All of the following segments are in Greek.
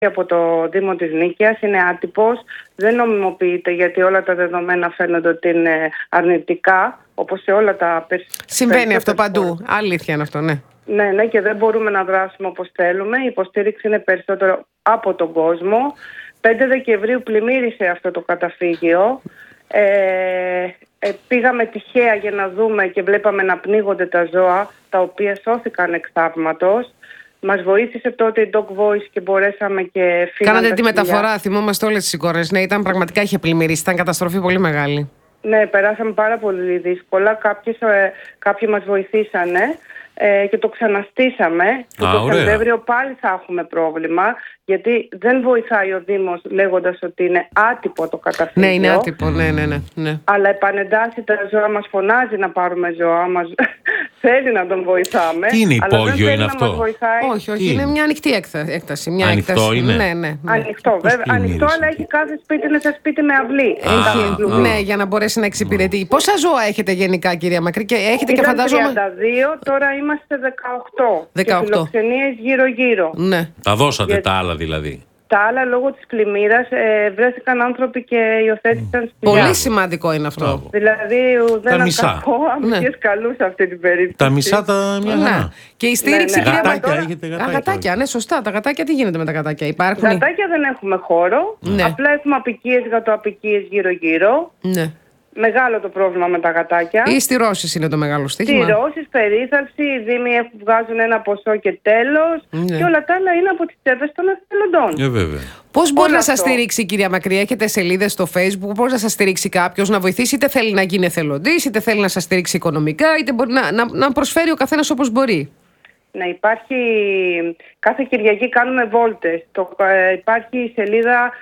από το Δήμο της Νίκαιας, είναι άτυπος, δεν νομιμοποιείται γιατί όλα τα δεδομένα φαίνονται ότι είναι αρνητικά, όπως σε όλα τα Συμβαίνει αυτό παντού. Αλήθεια είναι αυτό, ναι. Ναι, και δεν μπορούμε να δράσουμε όπως θέλουμε. Η υποστήριξη είναι περισσότερο από τον κόσμο. 5 Δεκεμβρίου πλημμύρισε αυτό το καταφύγιο. Πήγαμε τυχαία για να δούμε και βλέπαμε να πνίγονται τα ζώα, τα οποία σώθηκαν εξ θαύματος. Μας βοήθησε τότε η Dog Voice και μπορέσαμε και φύγαμε. Κάνατε τη μεταφορά, θυμόμαστε όλες τις εικόνες. Ναι, ήταν πραγματικά, είχε πλημμυρίσει, ήταν καταστροφή πολύ μεγάλη. Ναι, περάσαμε πάρα πολύ δύσκολα. Κάποιοι μας βοηθήσανε και το ξαναστήσαμε. Το Σεπτέμβριο πάλι θα έχουμε πρόβλημα, γιατί δεν βοηθάει ο Δήμος λέγοντας ότι είναι άτυπο το καταφύγιο. Ναι, είναι άτυπο, ναι. Αλλά επανεντάσσει τα ζώα, μας φωνάζει να πάρουμε ζώα, μας θέλει να τον βοηθάμε. Τι είναι υπόγειο, είναι αυτό? Όχι, είναι μια ανοιχτή έκταση. Ανοιχτό είναι? Ναι. Ανοιχτό, βέβαια. Ανοιχτό, αλλά έχει κάθε σπίτι, είναι σαν σπίτι με αυλή. Ναι, για να μπορέσει να εξυπηρετεί. Πόσα ζώα έχετε γενικά, κυρία Μακρύ, και έχετε και φαντάζομαι. 32, τώρα είμαστε 18. Και φιλοξενίες γύρω-γύρω. Ναι. Τα δώσατε τα άλλα δηλαδή? Τα άλλα λόγω της πλημμύρας βρέθηκαν άνθρωποι και υιοθέτησαν σπηλιά. Πολύ σημαντικό είναι αυτό. Δηλαδή δεν ακούω αμυγές καλούς σε αυτή την περίπτωση. Τα μισά τα μια χαρά. Και η στήριξη, κυρία Γατάκια, έχετε γατάκια? Γατάκια, ναι, σωστά. Τα γατάκια, τι γίνεται με τα γατάκια, υπάρχουν? Γατάκια δεν έχουμε χώρο. Απλά έχουμε απικίες, γατοαπικίες γύρω-γύρω. Ναι. Μεγάλο το πρόβλημα με τα γατάκια. Ή στηρώσεις είναι το μεγάλο στοίχημα. Στηρώσεις, περίθαλψη, οι δήμοι βγάζουν ένα ποσό και τέλος. Και όλα τα άλλα είναι από τις τσέπες των εθελοντών. Βέβαια. Πώς μπορεί να σας στηρίξει, κυρία Μακρύ? Έχετε σελίδες στο Facebook? Πώς να σας στηρίξει κάποιος να βοηθήσει? Είτε θέλει να γίνει εθελοντής, είτε θέλει να σας στηρίξει οικονομικά, είτε μπορεί να προσφέρει ο καθένας όπως μπορεί. Ναι, υπάρχει. Κάθε Κυριακή κάνουμε βόλτες. Υπάρχει η σελίδα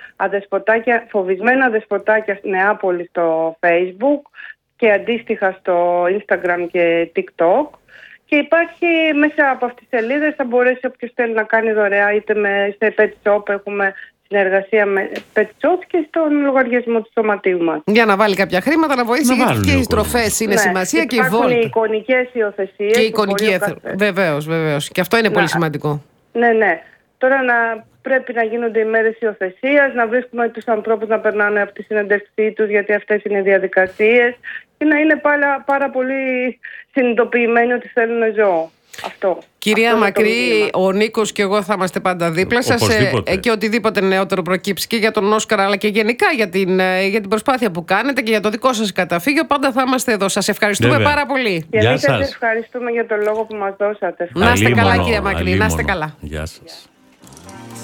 φοβισμένα δεσποτάκια στη Νεάπολη στο Facebook και αντίστοιχα στο Instagram και TikTok. Και υπάρχει μέσα από αυτές τις σελίδες, θα μπορέσει όποιος θέλει να κάνει δωρεά, είτε σε Pet Shop, έχουμε συνεργασία με Pet Shop, και στον λογαριασμό του σωματείου μας. Για να βάλει κάποια χρήματα, να βοηθήσει, γιατί και οι στροφές είναι σημασία, και οι βόλτες. Υπάρχουν οι εικονικές υιοθεσίες. Και οι εικονικοί, βεβαίως. Και αυτό είναι πολύ σημαντικό. Ναι. Τώρα πρέπει να γίνονται οι μέρες υιοθεσίας, να βρίσκουμε τους ανθρώπους να περνάνε από τη συνέντευξή τους, γιατί αυτές είναι οι διαδικασίες, και να είναι πάρα πολύ συνειδητοποιημένοι ότι θέλουν ζώο. Αυτό. Κυρία Μακρύ, ο Νίκος και εγώ θα είμαστε πάντα δίπλα σας και οτιδήποτε νεότερο προκύψει και για τον Όσκαρ, αλλά και γενικά για την προσπάθεια που κάνετε και για το δικό σας καταφύγιο, πάντα θα είμαστε εδώ. Σας ευχαριστούμε πάρα πολύ. Και εμείς σας ευχαριστούμε για τον λόγο που μας δώσατε. Να είστε καλά, κυρία Μακρύ, να είστε καλά. Γεια σας.